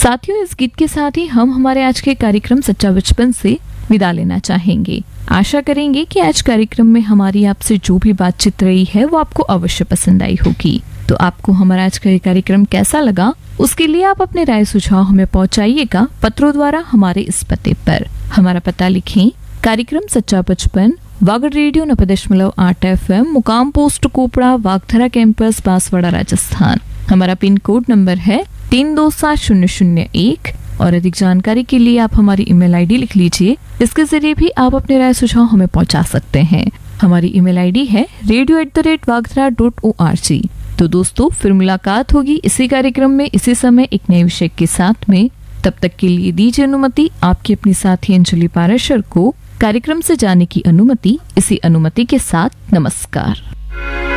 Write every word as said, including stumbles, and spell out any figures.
साथियों, इस गीत के साथ ही हम हमारे आज के कार्यक्रम सच्चा बचपन से विदा लेना चाहेंगे। आशा करेंगे कि आज कार्यक्रम में हमारी आपसे जो भी बातचीत रही है वो आपको अवश्य पसंद आई होगी। तो आपको हमारा आज का ये कार्यक्रम कैसा लगा, उसके लिए आप अपने राय सुझाव हमें पहुंचाइएगा पत्रों द्वारा हमारे इस पते पर। हमारा पता लिखें, कार्यक्रम सच्चा बचपन, वागड़ रेडियो नब्बे दशमलव आठ एफ एम, मुकाम पोस्ट कोपड़ा, वागधरा कैंपस, बांसवाड़ा, राजस्थान। हमारा पिन कोड नंबर है तीन दो सात शून्य शून्य एक। और अधिक जानकारी के लिए आप हमारी ईमेल आईडी लिख लीजिए, इसके जरिए भी आप अपने राय सुझाव हमें पहुंचा सकते हैं। हमारी ईमेल आईडी है radio at the rate वागधरा dot O R G. तो दोस्तों, फिर मुलाकात होगी इसी कार्यक्रम में इसी समय एक नए विषय के साथ में। तब तक के लिए दीजिए अनुमति आपकी अपनी साथी अंजलि पाराशर को कार्यक्रम से जाने की अनुमति। इसी अनुमति के साथ नमस्कार।